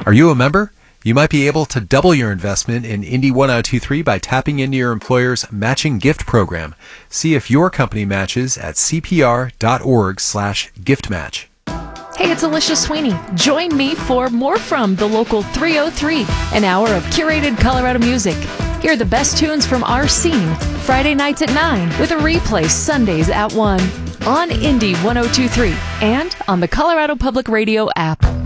Are you a member? You might be able to double your investment in Indy 1023 by tapping into your employer's matching gift program. See if your company matches at cpr.org/giftmatch. Hey, it's Alicia Sweeney. Join me for More From the Local 303, an hour of curated Colorado music. Hear the best tunes from our scene, Friday nights at 9, with a replay Sundays at 1, on Indy 1023, and on the Colorado Public Radio app.